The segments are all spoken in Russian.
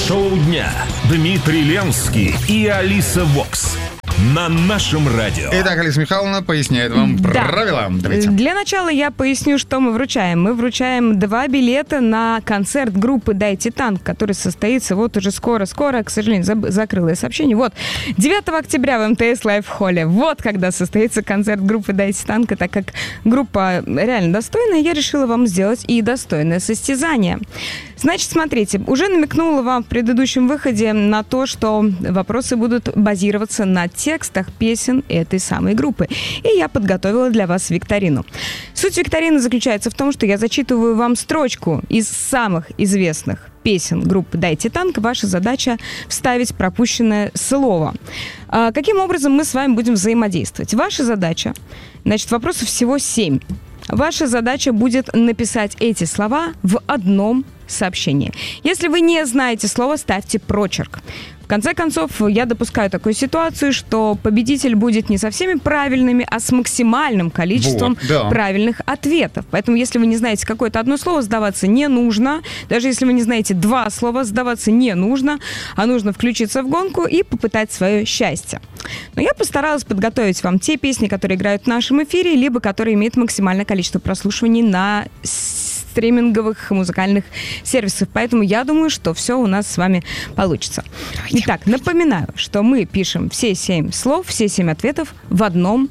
Шоу дня. Дмитрий Ленский и Алиса Вокс. На нашем радио. Итак, Алиса Михайловна поясняет вам правила. Давайте. Для начала я поясню, что мы вручаем. Мы вручаем 2 билета на концерт группы «Дайте танк», который состоится вот уже скоро-скоро. К сожалению, закрыла я сообщение. Вот, 9 октября в МТС Лайф-холле. Вот когда состоится концерт группы «Дайте танк». Так как группа реально достойная, я решила вам сделать и достойное состязание. Значит, смотрите, уже намекнула вам в предыдущем выходе на то, что вопросы будут базироваться на текстах песен этой самой группы. И я подготовила для вас викторину. Суть викторины заключается в том, что я зачитываю вам строчку из самых известных песен группы «Дайте танк». Ваша задача вставить пропущенное слово. Каким образом мы с вами будем взаимодействовать? Ваша задача, значит, вопросов всего 7. Ваша задача будет написать эти слова в одном сообщении. Если вы не знаете слова, ставьте прочерк. В конце концов, я допускаю такую ситуацию, что победитель будет не со всеми правильными, а с максимальным количеством правильных ответов. Поэтому, если вы не знаете какое-то одно слово, сдаваться не нужно. Даже если вы не знаете 2 слова, сдаваться не нужно. А нужно включиться в гонку и попытать свое счастье. Но я постаралась подготовить вам те песни, которые играют в нашем эфире, либо которые имеют максимальное количество прослушиваний на стриминговых музыкальных сервисов. Поэтому я думаю, что все у нас с вами получится. Итак, напоминаю, что мы пишем все 7 слов, все 7 ответов в одном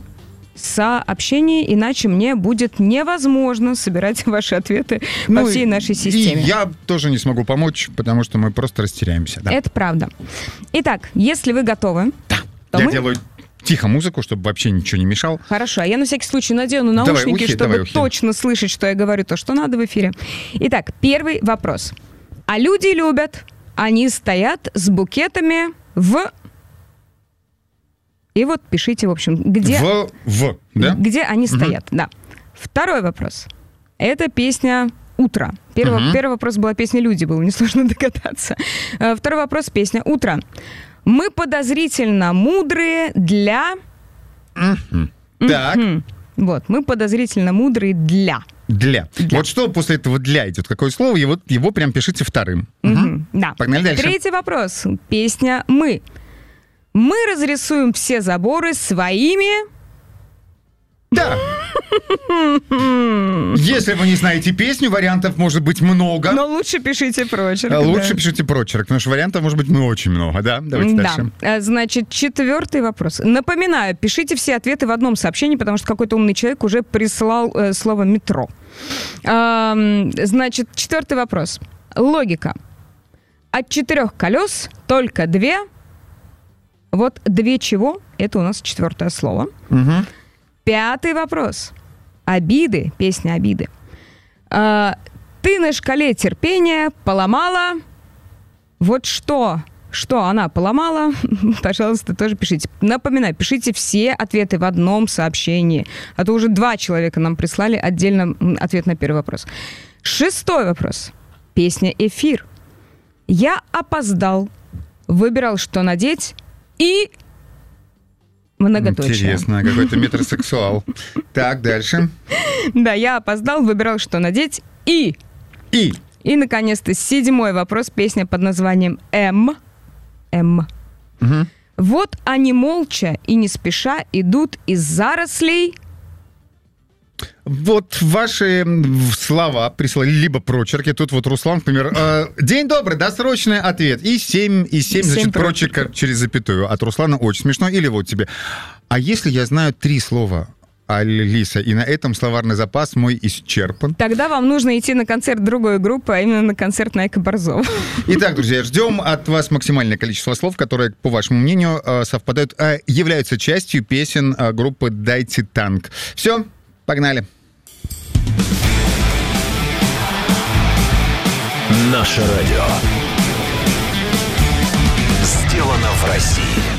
сообщении, иначе мне будет невозможно собирать ваши ответы по всей нашей системе. И я тоже не смогу помочь, потому что мы просто растеряемся. Да. Это правда. Итак, если вы готовы, то я делаю тихо музыку, чтобы вообще ничего не мешал. Хорошо, а я на всякий случай надену наушники, чтобы точно слышать, что я говорю, то, что надо в эфире. Итак, первый вопрос. А люди любят, они стоят с букетами И вот пишите, в общем, где... да? Где они стоят, да. Второй вопрос. Это песня «Утро». Первый вопрос была песня «Люди», было несложно догадаться. Второй вопрос, песня «Утро». Мы подозрительно мудрые для... Так. Вот, мы подозрительно мудрые для. Вот что после этого «для» идет? Какое слово? Его прям пишите вторым. Да. Погнали дальше. Третий вопрос. Песня «Мы». Мы разрисуем все заборы своими... Да. Если вы не знаете песню, вариантов может быть много. Но лучше пишите прочерк. Пишите прочерк, потому что вариантов может быть очень много, да? Давайте дальше. Значит, 4-й вопрос. Напоминаю, пишите все ответы в одном сообщении, потому что какой-то умный человек уже прислал слово «метро». Значит, 4-й вопрос. Логика. От 4 колес только 2. Вот 2 чего? Это у нас 4-е слово. 5-й вопрос. Обиды. Песня «Обиды». Ты на шкале терпения поломала... Вот что? Что она поломала? Пожалуйста, тоже пишите. Напоминаю, пишите все ответы в одном сообщении. А то уже 2 человека нам прислали отдельно ответ на первый вопрос. 6-й вопрос. Песня «Эфир». Я опоздал. Выбирал, что надеть. И... многоточие. Интересно, какой-то метросексуал. Так, дальше. Да, я опоздал, выбирал, что надеть. И, наконец-то, 7-й вопрос. Песня под названием «М». Вот они молча и не спеша идут из зарослей... Вот ваши слова прислали, либо прочерки. Тут вот Руслан, например, день добрый, досрочный ответ. И 7, значит, прочерка через запятую. От Руслана очень смешно. Или вот тебе. А если я знаю 3 слова, Алиса, и на этом словарный запас мой исчерпан? Тогда вам нужно идти на концерт другой группы, а именно на концерт Найка Борзова. Итак, друзья, ждем от вас максимальное количество слов, которые, по вашему мнению, совпадают, являются частью песен группы «Дайте танк». Все, погнали. Наше радио. Сделано в России.